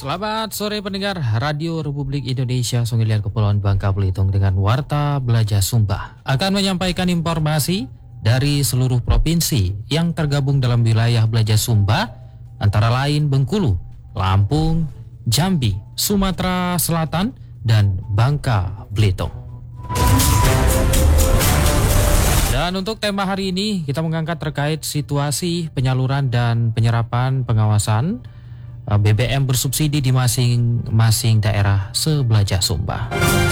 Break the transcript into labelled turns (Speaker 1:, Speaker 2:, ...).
Speaker 1: Selamat sore pendengar Radio Republik Indonesia Songgilian Kepulauan Bangka Belitung dengan Warta Belajar Sumba akan menyampaikan informasi dari seluruh provinsi yang tergabung dalam wilayah Belajar Sumba antara lain Bengkulu, Lampung, Jambi, Sumatera Selatan, dan Bangka Belitung. Dan untuk tema hari ini kita mengangkat terkait situasi penyaluran dan penyerapan pengawasan BBM bersubsidi di masing-masing daerah se-Belajar Sumba.